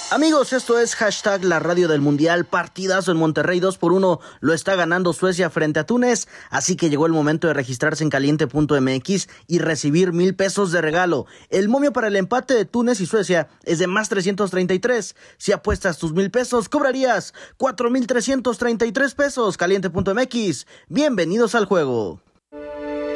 Amigos, esto es hashtag la radio del mundial, partidazo en Monterrey, 2-1, lo está ganando Suecia frente a Túnez, así que llegó el momento de registrarse en caliente.mx y recibir 1,000 pesos de regalo. El momio para el empate de Túnez y Suecia es de más 333. Si apuestas tus 1,000 pesos, cobrarías 4,333 pesos. Caliente.mx, bienvenidos al juego.